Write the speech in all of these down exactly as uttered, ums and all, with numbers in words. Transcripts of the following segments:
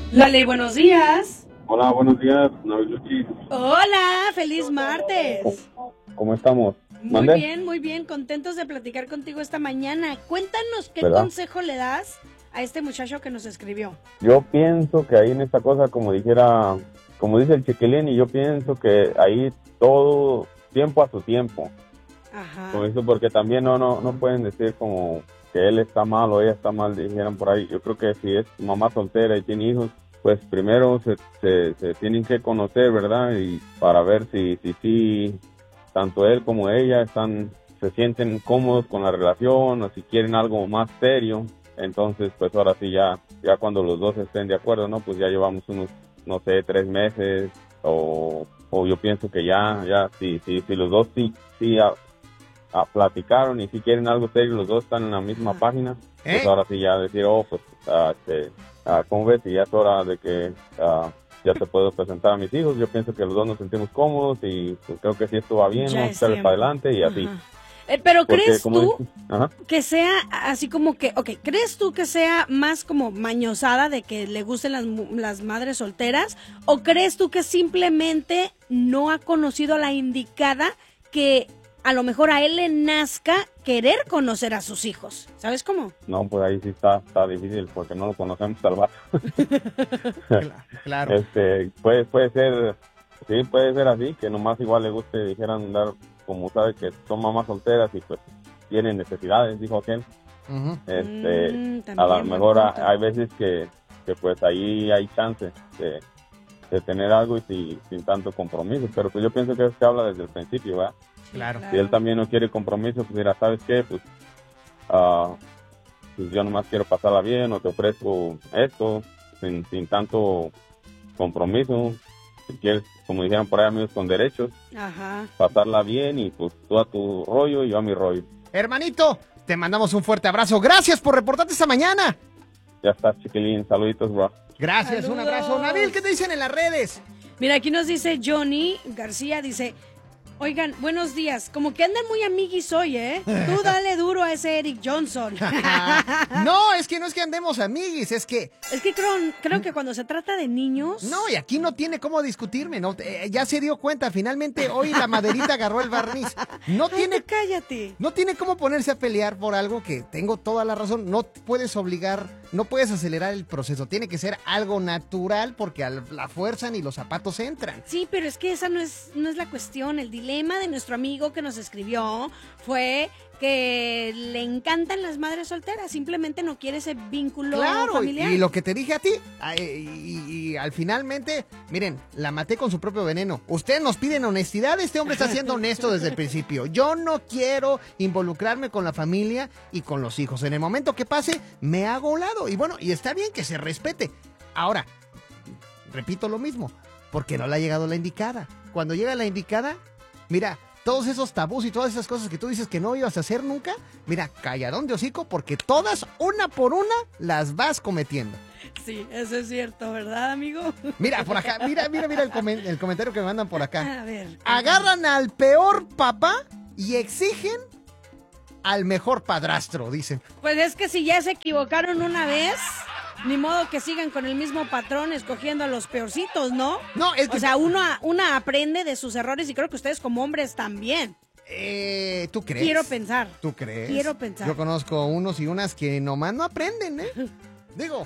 Lali, buenos días. Hola, buenos días, Naviluchi. Hola, feliz martes. ¿Cómo estamos? Muy ¿Mande? bien, muy bien, contentos de platicar contigo esta mañana. Cuéntanos qué ¿Verdad? consejo le das a este muchacho que nos escribió. Yo pienso que ahí en esta cosa, como dijera, como dice el Chiquilín, y yo pienso que ahí todo tiempo a su tiempo. Ajá. Como eso, porque también no, no, no pueden decir como que él está mal o ella está mal, dijeran por ahí. Yo creo que si es mamá soltera y tiene hijos, pues primero se, se, se tienen que conocer, ¿verdad? Y para ver si, si, si tanto él como ella están, se sienten cómodos con la relación o si quieren algo más serio. Entonces, pues ahora sí ya, ya cuando los dos estén de acuerdo, ¿no? Pues ya llevamos unos, no sé, tres meses o, o yo pienso que ya, ya, sí, sí, si los dos sí, sí, a, a platicaron y si quieren algo serio, los dos están en la misma Ajá. página, pues ¿Eh? ahora sí ya decir, oh, pues, ah, este, ah, ¿cómo ves? Y ya es hora de que ah, ya te puedo presentar a mis hijos. Yo pienso que los dos nos sentimos cómodos y pues creo que si esto va bien, Ya vamos a es echarle tiempo. para adelante y así. Ajá. Eh, pero Porque ¿crees como tú dices, ajá. que sea así como que, ok, ¿crees tú que sea más como mañosada de que le gusten las, mu- las madres solteras? ¿O crees tú que simplemente no ha conocido a la indicada que a lo mejor a él le nazca querer conocer a sus hijos? ¿Sabes cómo? No, pues ahí sí está, está difícil porque no lo conocemos al vato. Claro. Este, puede, puede ser, sí, puede ser así, que nomás igual le guste, dijeran, dar, como sabe que son mamás solteras y pues tienen necesidades, dijo aquel. Ujú. Este, Mm, también, a lo buen mejor ha- punto. hay veces que, que pues ahí hay chance de, de tener algo y si- sin tanto compromiso, pero pues yo pienso que se habla desde el principio, ¿verdad? Claro. Si él también no quiere compromiso, pues mira, ¿sabes qué? Pues, ah, pues yo nomás quiero pasarla bien o te ofrezco esto sin, sin tanto compromiso. Si quieres, como dijeron por ahí, amigos con derechos, Ajá. pasarla bien y pues tú a tu rollo y yo a mi rollo. Hermanito, te mandamos un fuerte abrazo. Gracias por reportarte esta mañana. Ya está, chiquilín, saluditos, bro. Gracias, un Saludos. abrazo. Nabil, ¿qué te dicen en las redes? Mira, aquí nos dice Johnny García, dice, oigan, buenos días, como que andan muy amiguis hoy, ¿eh? Tú dale duro a ese Eric Johnson. No, es que no es que andemos amiguis, es que... Es que creo, creo que cuando se trata de niños... No, y aquí no tiene cómo discutirme, ¿no? Eh, ya se dio cuenta, finalmente hoy la maderita agarró el barniz. No tiene... Ay, cállate. No tiene cómo ponerse a pelear por algo que tengo toda la razón. No puedes obligar, no puedes acelerar el proceso. Tiene que ser algo natural porque a la fuerza ni los zapatos entran. Sí, pero es que esa no es, no es la cuestión. El dilema de nuestro amigo que nos escribió fue que le encantan las madres solteras. Simplemente no quiere ese vínculo Claro, y, familiar. y lo que te dije a ti, ah, y, y- y al finalmente, miren, la maté con su propio veneno. Ustedes nos piden honestidad, este hombre está siendo honesto desde el principio. Yo no quiero involucrarme con la familia y con los hijos. En el momento que pase, me hago a un lado. Y bueno, y está bien que se respete. Ahora, repito lo mismo, porque no le ha llegado la indicada. Cuando llega la indicada, mira, todos esos tabús y todas esas cosas que tú dices que no ibas a hacer nunca, mira, calladón de hocico, porque todas, una por una, las vas cometiendo. Sí, eso es cierto, ¿verdad, amigo? Mira, por acá, mira, mira, mira el, comen- el comentario que me mandan por acá. A ver. Agarran al peor papá y exigen al mejor padrastro, dicen. Pues es que si ya se equivocaron una vez, ni modo que sigan con el mismo patrón escogiendo a los peorcitos, ¿no? No, es que... O sea, uno, una aprende de sus errores y creo que ustedes como hombres también. Eh, ¿tú crees? Quiero pensar. ¿Tú crees? Quiero pensar. Yo conozco unos y unas que nomás no aprenden, ¿eh? Digo,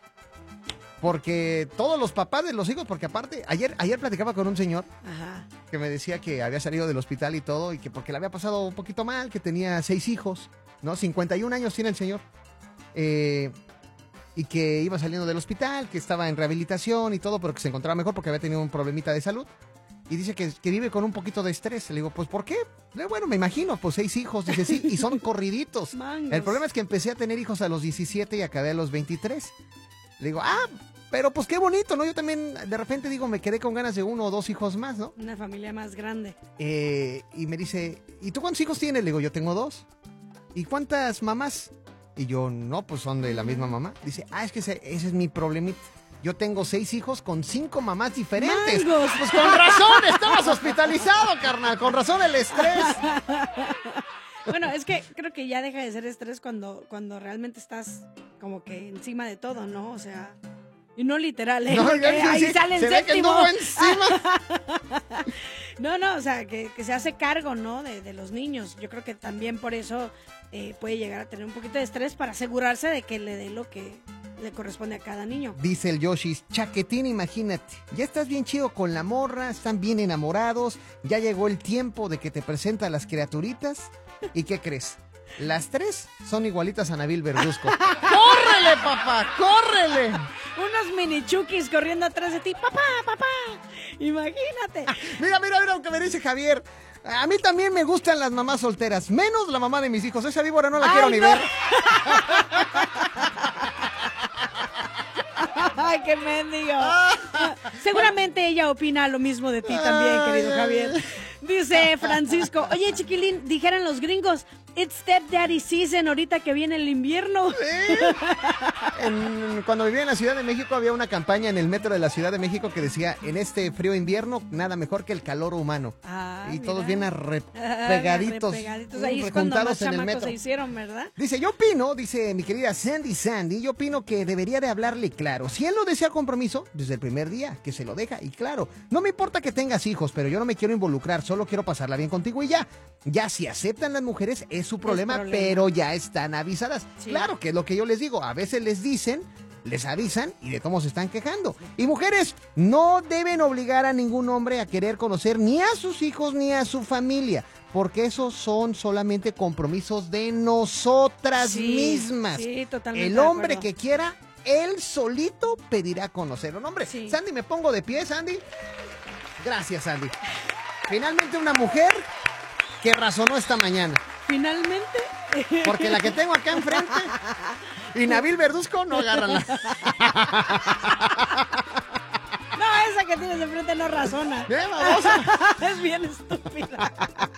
porque todos los papás de los hijos, porque aparte, ayer, ayer platicaba con un señor Ajá. que me decía que había salido del hospital y todo, y que porque le había pasado un poquito mal, que tenía seis hijos, ¿no? cincuenta y un años tiene el señor. Eh, y que iba saliendo del hospital, que estaba en rehabilitación y todo, pero que se encontraba mejor porque había tenido un problemita de salud. Y dice que, que vive con un poquito de estrés. Le digo, pues, ¿por qué? Le, Bueno, me imagino, pues seis hijos. Dice, sí, y son corriditos. Mangos. El problema es que empecé a tener hijos a los diecisiete y acabé a los veintitrés. Le digo, ah, pero pues qué bonito, ¿no? Yo también de repente digo, me quedé con ganas de uno o dos hijos más, ¿no? Una familia más grande. Eh, y me dice, ¿y tú cuántos hijos tienes? Le digo, yo tengo dos. ¿Y cuántas mamás? Y yo, no, pues son de la misma mamá. Dice, ah, es que ese, ese es mi problemita. Yo tengo seis hijos con cinco mamás diferentes. ¡Mangos! Pues con razón, estabas hospitalizado, carnal. Con razón el estrés. Bueno, es que creo que ya deja de ser estrés cuando, cuando realmente estás como que encima de todo, ¿no? O sea, Y no literal, ¿eh? No, Porque ya, ahí sí, sale el se ve que séptimo. anduvo encima. No, no, o sea, que, que se hace cargo, ¿no? De, de los niños. Yo creo que también por eso eh, puede llegar a tener un poquito de estrés para asegurarse de que le dé lo que le corresponde a cada niño. Dice el Yoshi, chaquetín, imagínate, ya estás bien chido con la morra, están bien enamorados, ya llegó el tiempo de que te presenta a las criaturitas, ¿y qué crees? Las tres son igualitas a Nabil Verduzco. ¡Córrele, papá! ¡Córrele! Unos mini chukis corriendo atrás de ti. ¡Papá, papá! Imagínate. Mira, mira, mira lo que me dice Javier. A mí también me gustan las mamás solteras, menos la mamá de mis hijos. Esa víbora no la Ay, quiero ni no. ver. Ay, qué mendigo. Seguramente ella opina lo mismo de ti también, querido Javier. Dice Francisco, oye, chiquilín, dijeran los gringos, it's stepdaddy season, ahorita que viene el invierno. ¿Sí? En- cuando vivía en la Ciudad de México había una campaña en el metro de la Ciudad de México que decía, en este frío invierno, nada mejor que el calor humano. Ah, y mira. todos bien Ah, arrepegaditos, repegaditos. Ahí es cuando más rejuntados en el chamacos metro. se hicieron, ¿verdad? Dice, yo opino, dice mi querida Sandy Sandy, yo opino que debería de hablarle claro. Si él no desea compromiso, desde el primer día, que se lo deja. Y claro, no me importa que tengas hijos, pero yo no me quiero involucrar, solo quiero pasarla bien contigo y ya. Ya si aceptan las mujeres es su problema, problema. pero ya están avisadas. Sí. Claro que es lo que yo les digo, a veces les dicen, les avisan y de cómo se están quejando. Y mujeres, no deben obligar a ningún hombre a querer conocer ni a sus hijos ni a su familia, porque esos son solamente compromisos de nosotras Sí, mismas. sí, totalmente El de hombre acuerdo. que quiera, él solito pedirá conocer a un hombre. Sí. Sandy, me pongo de pie, Sandy. Gracias, Sandy. Finalmente una mujer que razonó esta mañana. Finalmente. Porque la que tengo acá enfrente y Nabil Verduzco no agarran la... No, esa que tienes enfrente no razona. ¡Eh, babosa! Es bien estúpida.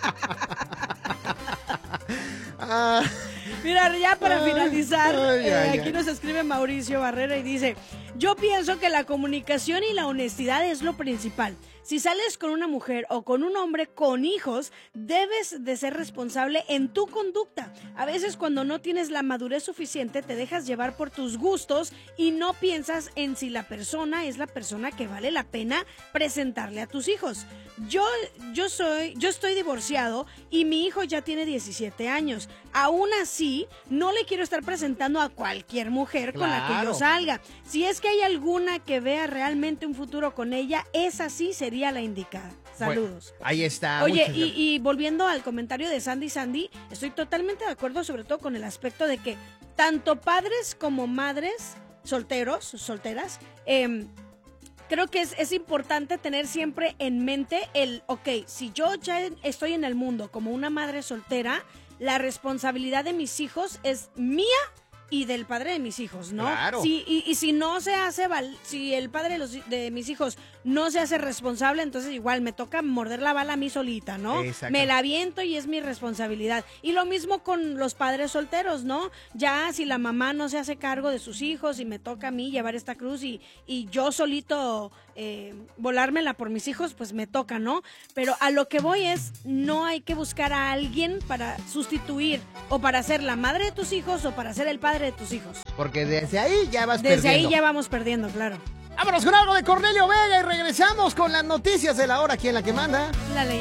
Ah, Mira, ya para Ay, finalizar, ay, eh, ay, aquí ay. nos escribe Mauricio Barrera y dice, yo pienso que la comunicación y la honestidad es lo principal. Si sales con una mujer o con un hombre con hijos, debes de ser responsable en tu conducta. A veces cuando no tienes la madurez suficiente te dejas llevar por tus gustos y no piensas en si la persona es la persona que vale la pena presentarle a tus hijos. Yo, yo soy, yo estoy divorciado y mi hijo ya tiene diecisiete años. Aún así, no le quiero estar presentando a cualquier mujer con la que yo Claro. salga. Si es que hay alguna que vea realmente un futuro con ella, esa sí sería la indicada. Saludos. bueno, ahí está. Oye, muchas y, gracias. y volviendo al comentario de Sandy Sandy, estoy totalmente de acuerdo, sobre todo con el aspecto de que tanto padres como madres, solteros, solteras, eh, creo que es, es importante tener siempre en mente el, ok, si yo ya estoy en el mundo como una madre soltera, la responsabilidad de mis hijos es mía y del padre de mis hijos, ¿no? Claro. Sí, y, y si no se hace, val- si el padre de, los, de mis hijos no se hace responsable, entonces igual me toca morder la bala a mí solita, ¿no? Exacto. Me la aviento y es mi responsabilidad. Y lo mismo con los padres solteros, ¿no? Ya si la mamá no se hace cargo de sus hijos y me toca a mí llevar esta cruz y, y yo solito eh, volármela por mis hijos, pues me toca, ¿no? Pero a lo que voy es, no hay que buscar a alguien para sustituir o para ser la madre de tus hijos o para ser el padre de tus hijos. Porque desde ahí ya vas Desde perdiendo. ahí ya vamos perdiendo, claro. Vámonos con algo de Cornelio Vega y regresamos con las noticias de la hora aquí en La Que Manda. La ley.